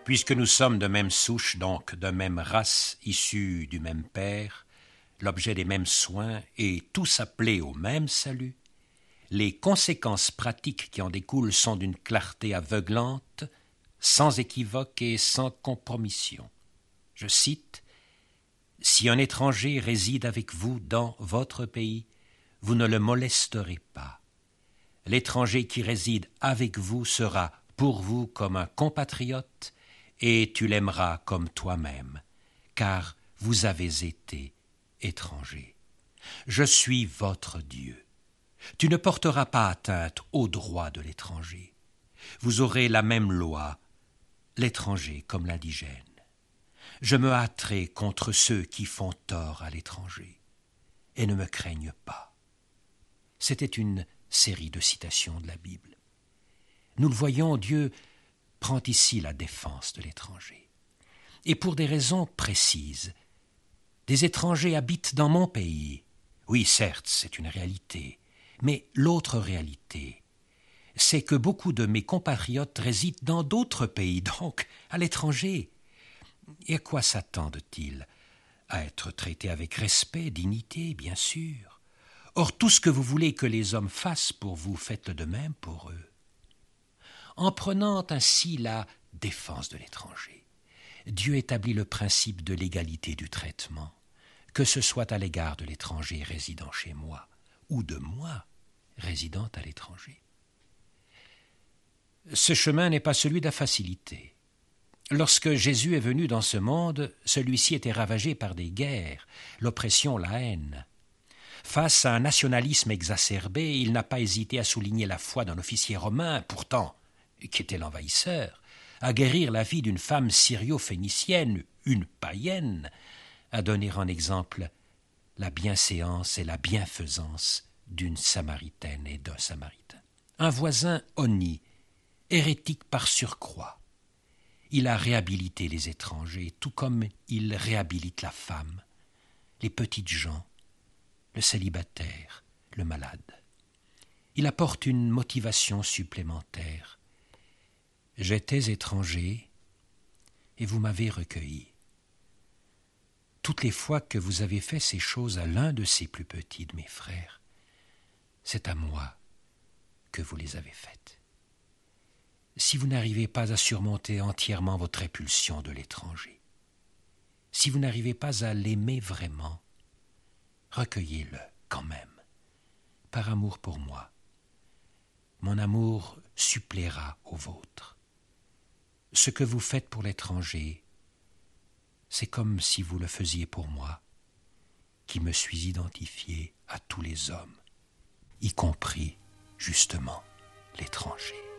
Puisque nous sommes de même souche, donc de même race, issus du même Père, l'objet des mêmes soins et tous appelés au même salut, les conséquences pratiques qui en découlent sont d'une clarté aveuglante, sans équivoque et sans compromission. Je cite « Si un étranger réside avec vous dans votre pays, vous ne le molesterez pas. L'étranger qui réside avec vous sera pour vous comme un compatriote, et tu l'aimeras comme toi-même, car vous avez été étranger. Je suis votre Dieu. Tu ne porteras pas atteinte aux droits de l'étranger. Vous aurez la même loi, l'étranger comme l'indigène. Je me hâterai contre ceux qui font tort à l'étranger, et ne me craignent pas. » C'était une série de citations de la Bible. Nous le voyons, Dieu prend ici la défense de l'étranger. Et pour des raisons précises. Des étrangers habitent dans mon pays. Oui, certes, c'est une réalité. Mais l'autre réalité, c'est que beaucoup de mes compatriotes résident dans d'autres pays, donc à l'étranger. Et à quoi s'attendent-ils? À être traités avec respect, dignité, bien sûr. Or, tout ce que vous voulez que les hommes fassent pour vous, faites-le de même pour eux. En prenant ainsi la défense de l'étranger, Dieu établit le principe de l'égalité du traitement, que ce soit à l'égard de l'étranger résidant chez moi ou de moi résidant à l'étranger. Ce chemin n'est pas celui de la facilité. Lorsque Jésus est venu dans ce monde, celui-ci était ravagé par des guerres, l'oppression, la haine. Face à un nationalisme exacerbé, il n'a pas hésité à souligner la foi d'un officier romain, pourtant, qui était l'envahisseur, à guérir la vie d'une femme syrio-phénicienne, une païenne, à donner en exemple la bienséance et la bienfaisance d'une Samaritaine et d'un Samaritain. Un voisin honni, hérétique par surcroît, il a réhabilité les étrangers, tout comme il réhabilite la femme, les petites gens, le célibataire, le malade. Il apporte une motivation supplémentaire. J'étais étranger et vous m'avez recueilli. Toutes les fois que vous avez fait ces choses à l'un de ces plus petits de mes frères, c'est à moi que vous les avez faites. Si vous n'arrivez pas à surmonter entièrement votre répulsion de l'étranger, si vous n'arrivez pas à l'aimer vraiment, recueillez-le quand même, par amour pour moi. Mon amour suppléera au vôtre. Ce que vous faites pour l'étranger, c'est comme si vous le faisiez pour moi, qui me suis identifié à tous les hommes, y compris, justement, l'étranger.